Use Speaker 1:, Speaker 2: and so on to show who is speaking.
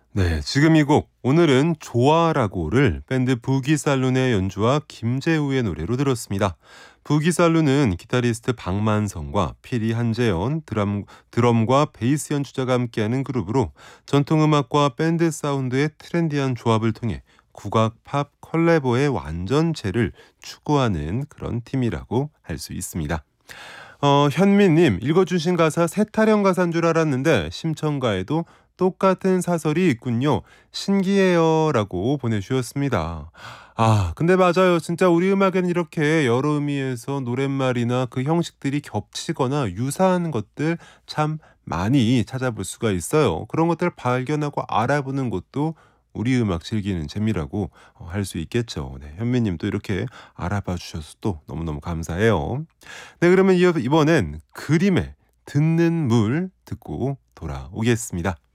Speaker 1: 네, 지금 이 곡 오늘은 좋아라고를 밴드 부기살룬의 연주와 김재우의 노래로 들었습니다. 부기살룬은 기타리스트 박만성과 피리 한재현, 드럼과 베이스 연주자가 함께하는 그룹으로 전통음악과 밴드 사운드의 트렌디한 조합을 통해 국악 팝 컬래버의 완전체를 추구하는 그런 팀이라고 할 수 있습니다. 현미님, 읽어주신 가사 세타령 가사인 줄 알았는데 심청가에도 똑같은 사설이 있군요. 신기해요. 라고 보내주셨습니다. 아, 근데 맞아요. 진짜 우리 음악에는 이렇게 여러 의미에서 노랫말이나 그 형식들이 겹치거나 유사한 것들 참 많이 찾아볼 수가 있어요. 그런 것들을 발견하고 알아보는 것도 우리 음악 즐기는 재미라고 할 수 있겠죠. 네, 현미님도 이렇게 알아봐 주셔서 또 너무너무 감사해요. 네, 그러면 이번엔 그림의 듣는 물 듣고 돌아오겠습니다.